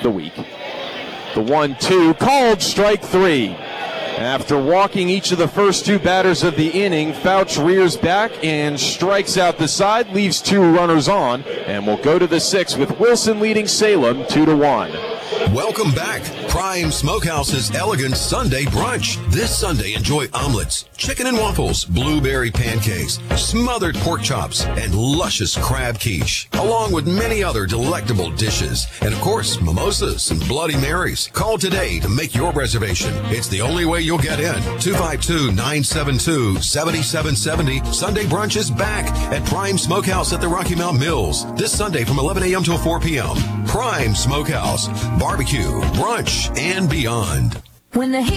the week. The 1-2 called strike three. After walking each of the first two batters of the inning, Fouch rears back and strikes out the side, leaves two runners on, and will go to the sixth with Wilson leading Salem 2-1. Welcome back. Prime Smokehouse's elegant Sunday brunch. This Sunday, enjoy omelets, chicken and waffles, blueberry pancakes, smothered pork chops, and luscious crab quiche, along with many other delectable dishes. And of course, mimosas and Bloody Marys. Call today to make your reservation. It's the only way you'll get in. 252-972-7770. Sunday brunch is back at Prime Smokehouse at the Rocky Mount Mills. This Sunday from 11 a.m. till 4 p.m. Prime Smokehouse. Barbecue, brunch, and beyond. When the